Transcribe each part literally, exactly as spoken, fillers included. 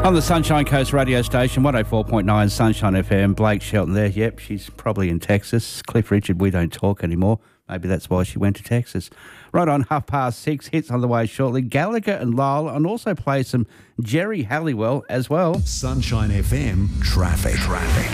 On the Sunshine Coast radio station, one oh four point nine Sunshine F M. Blake Shelton there. Yep, she's probably in Texas. Cliff Richard, we don't talk anymore. Maybe that's why she went to Texas. Right on, half past six. Hits on the way shortly. Gallagher and Lyle, and also play some Jerry Halliwell as well. Sunshine F M traffic. Traffic.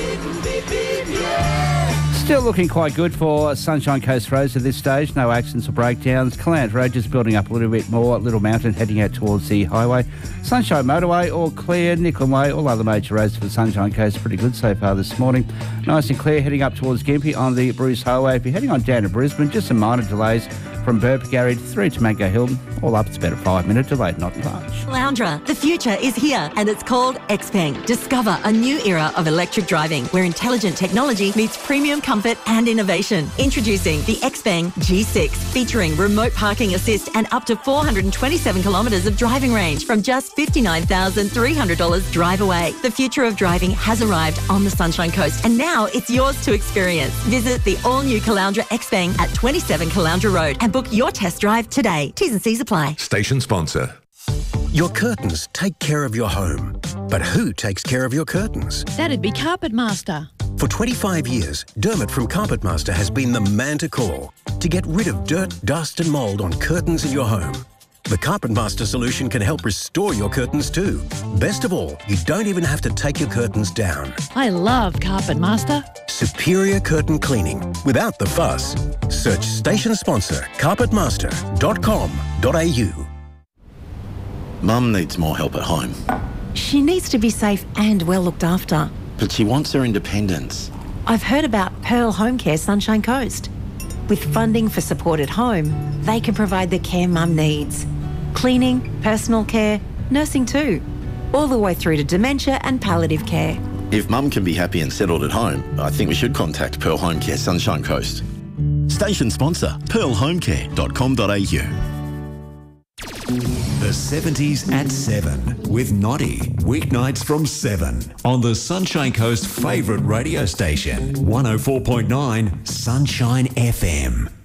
Still looking quite good for Sunshine Coast roads at this stage. No accidents or breakdowns. Calandra Road just building up a little bit more. Little Mountain heading out towards the highway. Sunshine Motorway all clear. Nicholn Way, all other major roads for Sunshine Coast pretty good so far this morning. Nice and clear heading up towards Gympie on the Bruce Highway. If you're heading on down to Brisbane, just some minor delays from Burpa Garage through to Mango Hill. All up, it's about a five minute delay, not much. Caloundra, the future is here and it's called Xpeng. Discover a new era of electric driving where intelligent technology meets premium comfort and innovation. Introducing the Xpeng G six, featuring remote parking assist and up to four hundred twenty-seven kilometres of driving range from just fifty-nine thousand three hundred dollars drive away. The future of driving has arrived on the Sunshine Coast and now it's yours to experience. Visit the all-new Caloundra Xpeng at twenty-seven Caloundra Road and book your test drive today. T's and C's apply. Station sponsor. Your curtains take care of your home. But who takes care of your curtains? That'd be Carpet Master. For twenty-five years, Dermot from Carpet Master has been the man to call to get rid of dirt, dust and mould on curtains in your home. The Carpet Master solution can help restore your curtains too. Best of all, you don't even have to take your curtains down. I love Carpet Master. Superior curtain cleaning without the fuss. Search station sponsor carpet master dot com dot a u. Mum needs more help at home. She needs to be safe and well looked after. But she wants her independence. I've heard about Pearl Home Care Sunshine Coast. With funding for support at home, they can provide the care mum needs. Cleaning, personal care, nursing too. All the way through to dementia and palliative care. If Mum can be happy and settled at home, I think we should contact Pearl Home Care Sunshine Coast. Station sponsor, pearl home care dot com dot a u. The seventies at seven with Noddy. Weeknights from seven on the Sunshine Coast favourite radio station, one oh four point nine Sunshine F M.